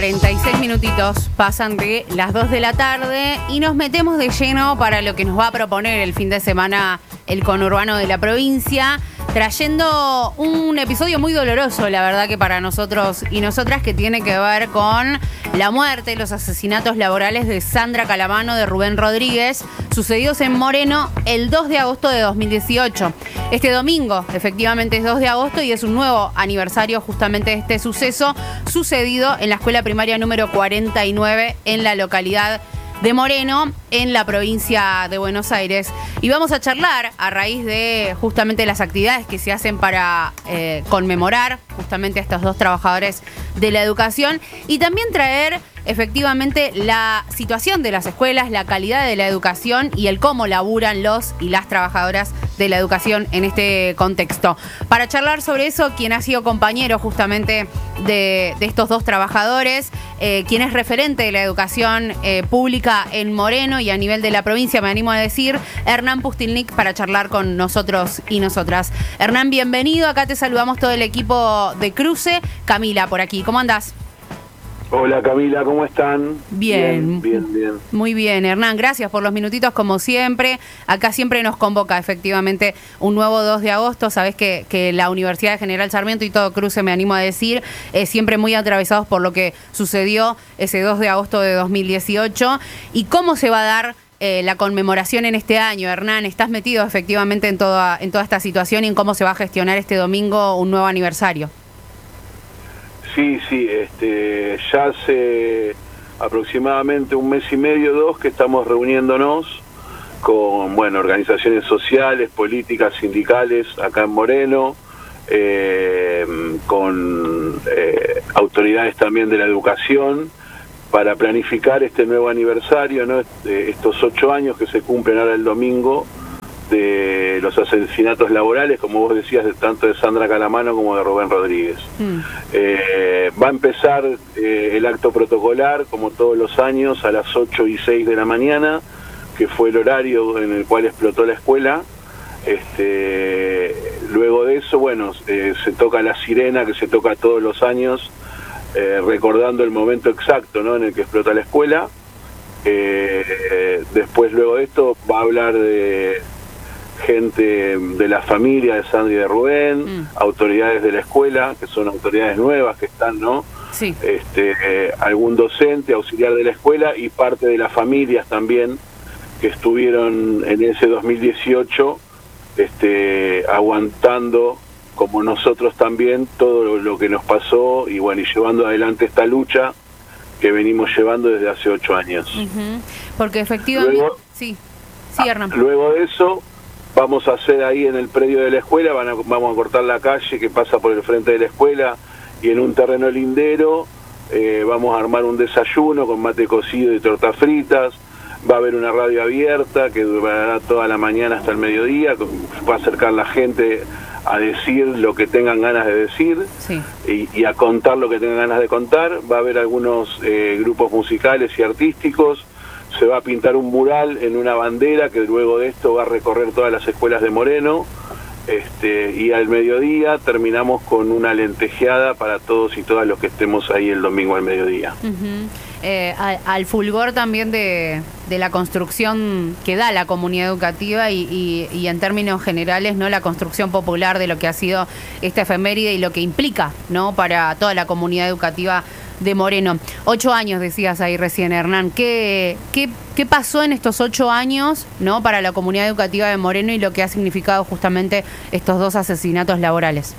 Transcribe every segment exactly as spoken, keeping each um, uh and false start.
treinta y seis minutitos pasan de las dos de la tarde y nos metemos de lleno para lo que nos va a proponer el fin de semana el conurbano de la provincia, trayendo un episodio muy doloroso, la verdad que para nosotros y nosotras, que tiene que ver con la muerte, los asesinatos laborales de Sandra Calamano, de Rubén Rodríguez, sucedidos en Moreno el dos de agosto de dos mil dieciocho. Este domingo, efectivamente, es dos de agosto y es un nuevo aniversario justamente de este suceso sucedido en la escuela primaria número cuarenta y nueve en la localidad de Moreno, en la provincia de Buenos Aires. Y vamos a charlar a raíz de justamente las actividades que se hacen para eh, conmemorar justamente a estos dos trabajadores de la educación y también traer efectivamente la situación de las escuelas, la calidad de la educación y el cómo laburan los y las trabajadoras de la educación en este contexto. Para charlar sobre eso, quien ha sido compañero justamente de, de estos dos trabajadores, eh, quien es referente de la educación eh, pública en Moreno y a nivel de la provincia, me animo a decir, Hernán Pustilnik, para charlar con nosotros y nosotras. Hernán, bienvenido. Acá te saludamos todo el equipo de Cruce. Camila, por aquí. ¿Cómo andás? Hola Camila, ¿cómo están? Bien, bien, bien, bien. Muy bien, Hernán, gracias por los minutitos como siempre. Acá siempre nos convoca efectivamente un nuevo dos de agosto. Sabés que, que la Universidad de General Sarmiento y todo Cruce, me animo a decir, eh, siempre muy atravesados por lo que sucedió ese dos de agosto de dos mil dieciocho. ¿Y cómo se va a dar eh, la conmemoración en este año, Hernán? ¿Estás metido efectivamente en toda, en toda esta situación y en cómo se va a gestionar este domingo un nuevo aniversario? Sí, sí, este, ya hace aproximadamente un mes y medio, dos, que estamos reuniéndonos con, bueno, organizaciones sociales, políticas, sindicales acá en Moreno, eh, con eh, autoridades también de la educación, para planificar este nuevo aniversario, ¿no? Este, estos ocho años que se cumplen ahora el domingo, de los asesinatos laborales, como vos decías, de, tanto de Sandra Calamano como de Rubén Rodríguez. Mm. Eh, va a empezar eh, el acto protocolar, como todos los años, a las ocho y seis de la mañana, que fue el horario en el cual explotó la escuela. Este, luego de eso, bueno, eh, se toca la sirena, que se toca todos los años, eh, recordando el momento exacto, ¿no?, en el que explota la escuela. Eh, después, luego de esto, va a hablar de gente de la familia de Sandra y de Rubén, mm. autoridades de la escuela, que son autoridades nuevas que están, ¿no? Sí. Este, eh, algún docente, auxiliar de la escuela y parte de las familias también que estuvieron en ese dos mil dieciocho este, aguantando, como nosotros también, todo lo, lo que nos pasó y bueno, y llevando adelante esta lucha que venimos llevando desde hace ocho años. Uh-huh. Porque efectivamente... Luego, sí, sí, Hernán. Luego de eso, vamos a hacer ahí en el predio de la escuela, van a, vamos a cortar la calle que pasa por el frente de la escuela y en un terreno lindero eh, vamos a armar un desayuno con mate cocido y tortas fritas. Va a haber una radio abierta que durará toda la mañana hasta el mediodía, va a acercar la gente a decir lo que tengan ganas de decir, sí. y, y a contar lo que tengan ganas de contar. Va a haber algunos eh, grupos musicales y artísticos. Se va a pintar un mural en una bandera que luego de esto va a recorrer todas las escuelas de Moreno, este, y al mediodía terminamos con una lentejeada para todos y todas los que estemos ahí el domingo al mediodía. Uh-huh. eh, al, al fulgor también de, de la construcción que da la comunidad educativa y, y, y en términos generales, ¿no?, la construcción popular de lo que ha sido esta efeméride y lo que implica, ¿no?, para toda la comunidad educativa de Moreno. Ocho años decías ahí recién, Hernán. ¿Qué, qué, qué pasó en estos ocho años, ¿no?, para la comunidad educativa de Moreno y lo que ha significado justamente estos dos asesinatos laborales?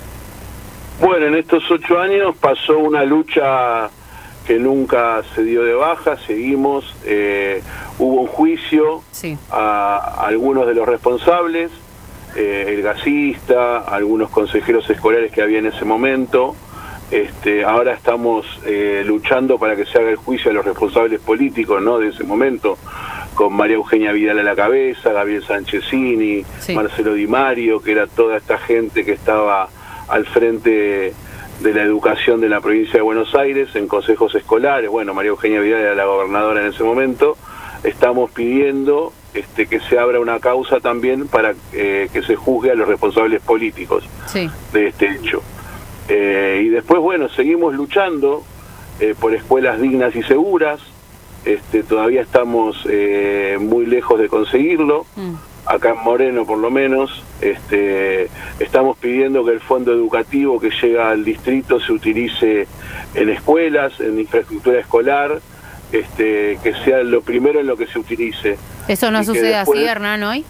Bueno, en estos ocho años pasó una lucha que nunca se dio de baja, seguimos, eh, hubo un juicio sí. a, a algunos de los responsables, eh, el gasista, algunos consejeros escolares que había en ese momento. Este, ahora estamos eh, luchando para que se haga el juicio a los responsables políticos, ¿no?, de ese momento, con María Eugenia Vidal a la cabeza, Gabriel Sanchezini, sí. Marcelo Di Mario, que era toda esta gente que estaba al frente de la educación de la provincia de Buenos Aires en consejos escolares. Bueno, María Eugenia Vidal era la gobernadora en ese momento. Estamos pidiendo este, que se abra una causa también para eh, que se juzgue a los responsables políticos sí. de este hecho. Eh, y después, bueno, seguimos luchando eh, por escuelas dignas y seguras. Este, todavía estamos eh, muy lejos de conseguirlo. Mm. Acá en Moreno, por lo menos, este, estamos pidiendo que el fondo educativo que llega al distrito se utilice en escuelas, en infraestructura escolar, este, que sea lo primero en lo que se utilice. ¿Eso no sucede después... así, Hernán, hoy?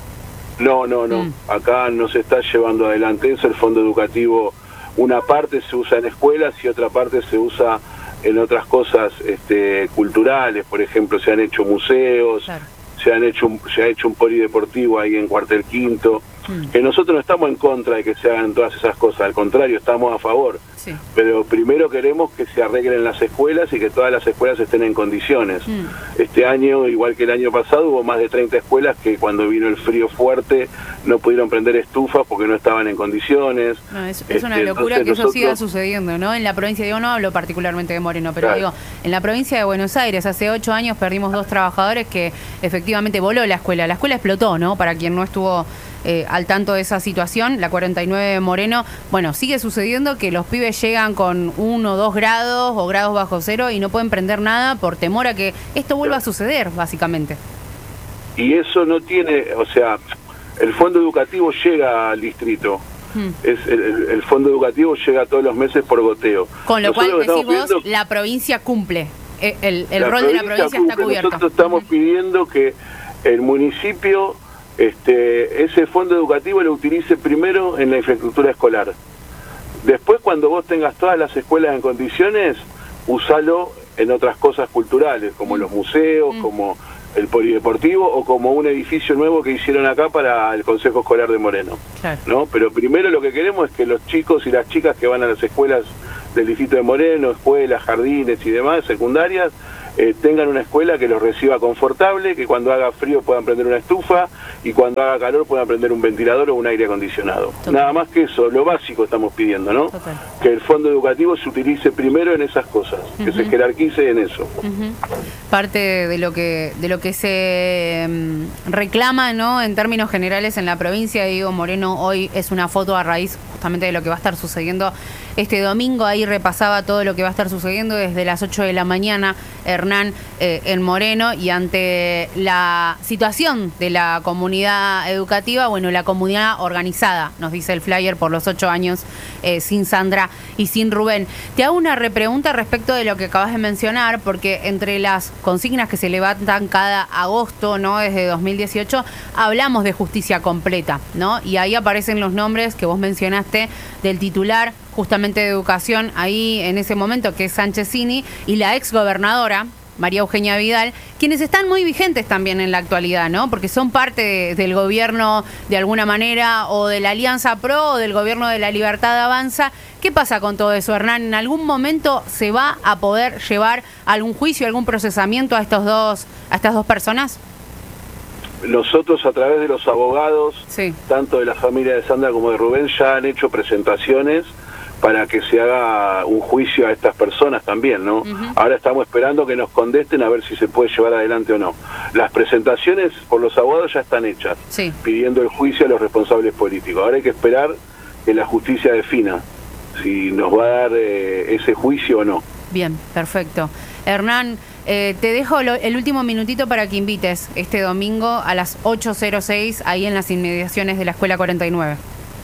No, no, no. Mm. Acá no se está llevando adelante eso. El fondo educativo, una parte se usa en escuelas y otra parte se usa en otras cosas este, culturales. Por ejemplo, se han hecho museos, claro. se han hecho un, se ha hecho un polideportivo ahí en Cuartel Quinto. Mm. Que nosotros no estamos en contra de que se hagan todas esas cosas, al contrario, estamos a favor. Sí. Pero primero queremos que se arreglen las escuelas y que todas las escuelas estén en condiciones. Mm. Este año, igual que el año pasado, hubo más de treinta escuelas que cuando vino el frío fuerte no pudieron prender estufas porque no estaban en condiciones. No, es, es una este, locura que nosotros... eso siga sucediendo, ¿no? En la provincia, digo, no hablo particularmente de Moreno, pero claro. digo, en la provincia de Buenos Aires, hace ocho años perdimos dos trabajadores que efectivamente voló la escuela. La escuela explotó, ¿no? Para quien no estuvo... Eh, al tanto de esa situación, la cuarenta y nueve de Moreno, bueno, sigue sucediendo que los pibes llegan con uno o dos grados o grados bajo cero y no pueden prender nada por temor a que esto vuelva a suceder, básicamente. Y eso no tiene, o sea, el fondo educativo llega al distrito. Hmm. Es el, el, el fondo educativo llega todos los meses por goteo. Con lo Nosotros cual, decís vos, viendo, la provincia cumple, el, el, el rol de la provincia cumple, está cubierto. Nosotros estamos uh-huh. pidiendo que el municipio... Este, ese fondo educativo lo utilice primero en la infraestructura escolar. Después, cuando vos tengas todas las escuelas en condiciones, usalo en otras cosas culturales, como mm. los museos, mm. como el polideportivo o como un edificio nuevo que hicieron acá para el Consejo Escolar de Moreno. Claro. ¿No? Pero primero lo que queremos es que los chicos y las chicas que van a las escuelas del distrito de Moreno, escuelas, jardines y demás, secundarias, Eh, tengan una escuela que los reciba confortable, que cuando haga frío puedan prender una estufa y cuando haga calor puedan prender un ventilador o un aire acondicionado. Total. Nada más que eso, lo básico estamos pidiendo, ¿no? Total. Que el fondo educativo se utilice primero en esas cosas, uh-huh. que se jerarquice en eso. Uh-huh. Parte de lo que de lo que se um, reclama, ¿no? En términos generales en la provincia, digo, Moreno hoy es una foto a raíz justamente de lo que va a estar sucediendo este domingo. Ahí repasaba todo lo que va a estar sucediendo desde las ocho de la mañana, Hernán, eh, en Moreno, y ante la situación de la comunidad educativa, bueno, la comunidad organizada, nos dice el flyer, por los ocho años eh, sin Sandra y sin Rubén. Te hago una repregunta respecto de lo que acabas de mencionar, porque entre las consignas que se levantan cada agosto, ¿no? Desde dos mil dieciocho, hablamos de justicia completa, ¿no? Y ahí aparecen los nombres que vos mencionaste del titular justamente de educación ahí en ese momento, que es Sanchezini, y la ex gobernadora María Eugenia Vidal, quienes están muy vigentes también en la actualidad, ¿no? Porque son parte de, del gobierno de alguna manera, o de la Alianza Pro, o del gobierno de la Libertad Avanza. ¿Qué pasa con todo eso, Hernán? ¿En algún momento se va a poder llevar algún juicio, algún procesamiento a estos dos, a estas dos personas? Nosotros, a través de los abogados, sí. tanto de la familia de Sandra como de Rubén, ya han hecho presentaciones para que se haga un juicio a estas personas también, ¿no? Uh-huh. Ahora estamos esperando que nos contesten a ver si se puede llevar adelante o no. Las presentaciones por los abogados ya están hechas, sí. pidiendo el juicio a los responsables políticos. Ahora hay que esperar que la justicia defina si nos va a dar eh, ese juicio o no. Bien, perfecto. Hernán, eh, te dejo lo, el último minutito para que invites este domingo a las ocho cero seis ahí en las inmediaciones de la Escuela cuarenta y nueve.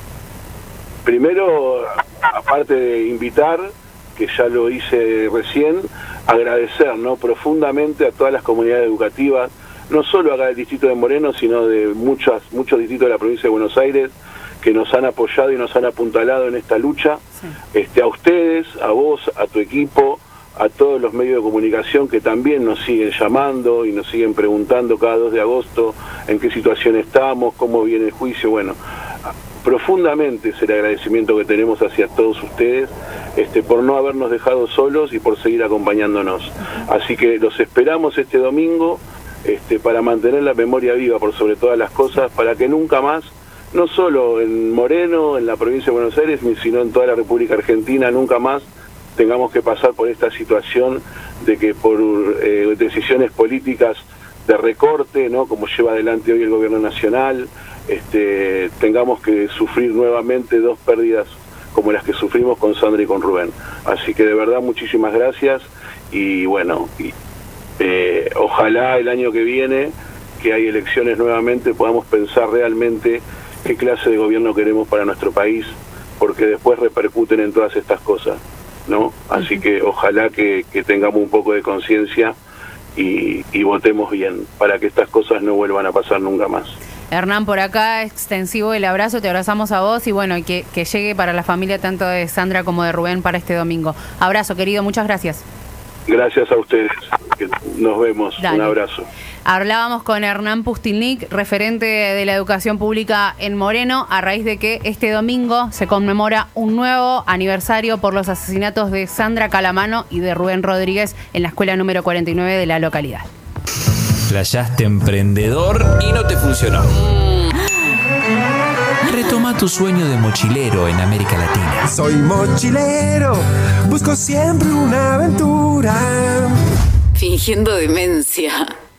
Primero, aparte de invitar, que ya lo hice recién, agradecer, ¿no? profundamente a todas las comunidades educativas, no solo acá del distrito de Moreno, sino de muchas, muchos distritos de la provincia de Buenos Aires, que nos han apoyado y nos han apuntalado en esta lucha. Sí. Este, a ustedes, a vos, a tu equipo, a todos los medios de comunicación que también nos siguen llamando y nos siguen preguntando cada dos de agosto en qué situación estamos, cómo viene el juicio. Bueno, profundamente es el agradecimiento que tenemos hacia todos ustedes este, por no habernos dejado solos y por seguir acompañándonos. Así que los esperamos este domingo este, para mantener la memoria viva por sobre todas las cosas, para que nunca más, no solo en Moreno, en la provincia de Buenos Aires, sino en toda la República Argentina, nunca más tengamos que pasar por esta situación de que por eh, decisiones políticas de recorte, ¿no? como lleva adelante hoy el gobierno nacional, este, tengamos que sufrir nuevamente dos pérdidas como las que sufrimos con Sandra y con Rubén. Así que de verdad muchísimas gracias y bueno, y, eh, ojalá el año que viene, que hay elecciones nuevamente, podamos pensar realmente qué clase de gobierno queremos para nuestro país, porque después repercuten en todas estas cosas, ¿no? Así que ojalá que, que tengamos un poco de conciencia y, y votemos bien, para que estas cosas no vuelvan a pasar nunca más. Hernán, por acá extensivo el abrazo, te abrazamos a vos y bueno, que, que llegue para la familia tanto de Sandra como de Rubén para este domingo. Abrazo, querido, muchas gracias. Gracias a ustedes, nos vemos, Dale. Un abrazo. Hablábamos con Hernán Pustilnik, referente de la educación pública en Moreno, a raíz de que este domingo se conmemora un nuevo aniversario por los asesinatos de Sandra Calamano y de Rubén Rodríguez en la escuela número cuarenta y nueve de la localidad. Flashaste emprendedor y no te funcionó. Retoma tu sueño de mochilero en América Latina. Soy mochilero, busco siempre una aventura. Fingiendo demencia.